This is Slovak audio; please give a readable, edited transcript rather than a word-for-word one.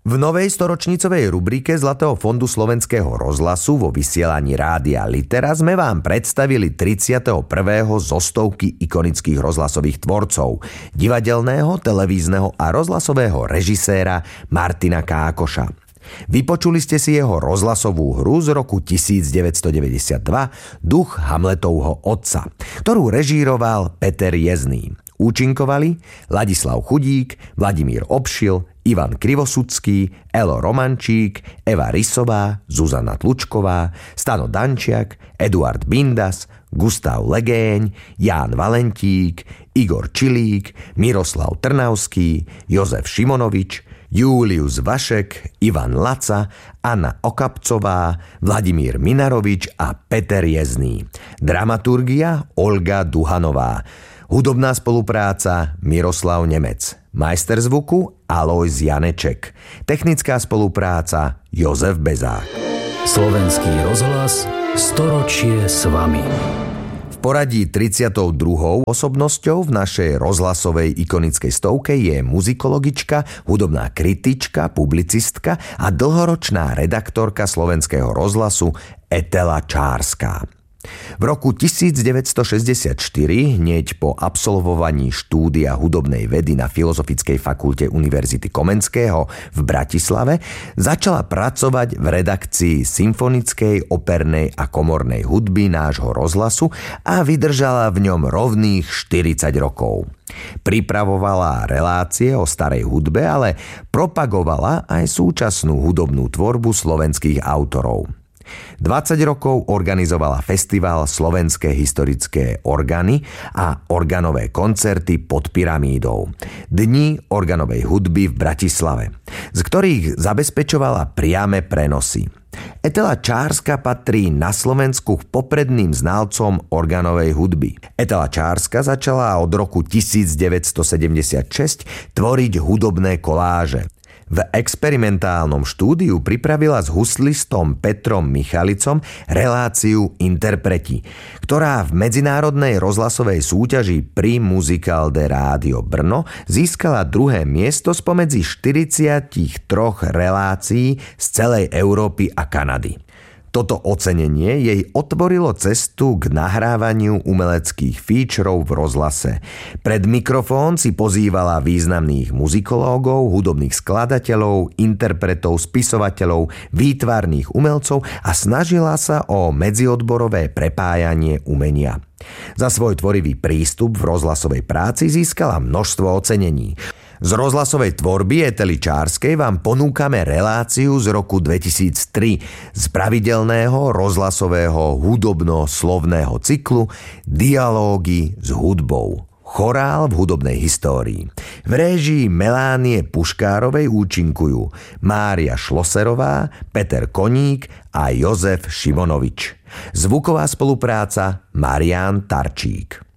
V novej storočnicovej rubrike Zlatého fondu Slovenského rozhlasu vo vysielaní Rádia Litera sme vám predstavili 31. zo stovky ikonických rozhlasových tvorcov, divadelného, televízneho a rozhlasového režiséra Martina Kákoša. Vypočuli ste si jeho rozhlasovú hru z roku 1992 Duch Hamletovho otca, ktorú režíroval Peter Jezný. Účinkovali Ladislav Chudík, Vladimír Obšil, Ivan Krivosudský, Elo Romančík, Eva Rysová, Zuzana Tlučková, Stano Dančiak, Eduard Bindas, Gustav Legéň, Ján Valentík, Igor Čilík, Miroslav Trnavský, Jozef Šimonovič, Julius Vašek, Ivan Laca, Anna Okapcová, Vladimír Minarovič a Peter Jezný. Dramaturgia Olga Duhanová. Hudobná spolupráca Miroslav Nemec. Majster zvuku Alojz Janeček. Technická spolupráca Jozef Bezák. Slovenský rozhlas, storočie s vami. V poradí 32. osobnosťou v našej rozhlasovej ikonickej stovke je muzikologička, hudobná kritička, publicistka a dlhoročná redaktorka Slovenského rozhlasu Etela Čárska. V roku 1964, hneď po absolvovaní štúdia hudobnej vedy na Filozofickej fakulte Univerzity Komenského v Bratislave, začala pracovať v redakcii symfonickej, opernej a komornej hudby nášho rozhlasu a vydržala v ňom rovných 40 rokov. Pripravovala relácie o starej hudbe, ale propagovala aj súčasnú hudobnú tvorbu slovenských autorov. 20 rokov organizovala festival Slovenské historické orgány a organové koncerty pod pyramídou. Dni organovej hudby v Bratislave, z ktorých zabezpečovala priame prenosy. Etela Čárska patrí na Slovensku k popredným znalcom organovej hudby. Etela Čárska začala od roku 1976 tvoriť hudobné koláže. V experimentálnom štúdiu pripravila s huslistom Petrom Michalicom reláciu Interpreti, ktorá v medzinárodnej rozhlasovej súťaži Prix Musical de Radio Brno získala druhé miesto spomedzi 43 relácií z celej Európy a Kanady. Toto ocenenie jej otvorilo cestu k nahrávaniu umeleckých featurov v rozhlase. Pred mikrofón si pozývala významných muzikológov, hudobných skladateľov, interpretov, spisovateľov, výtvarných umelcov a snažila sa o medziodborové prepájanie umenia. Za svoj tvorivý prístup v rozhlasovej práci získala množstvo ocenení. Z rozhlasovej tvorby Etely Čárskej vám ponúkame reláciu z roku 2003 z pravidelného rozhlasového hudobno-slovného cyklu Dialógy s hudbou. Chorál v hudobnej histórii. V réžii Melánie Puškárovej účinkujú Mária Šloserová, Peter Koník a Jozef Šimonovič. Zvuková spolupráca Marián Tarčík.